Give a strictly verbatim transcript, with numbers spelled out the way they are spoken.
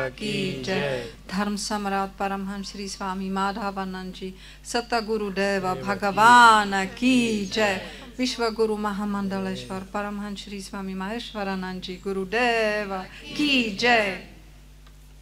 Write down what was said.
की जय। धर्म सम्राट परमहंस श्री स्वामी माधवानंद जी सत गुरुदेव भगवान की जय। विश्व गुरु महामंडलेश्वर परमहंस श्री स्वामी महेश्वरानंद जी गुरुदेव की जय।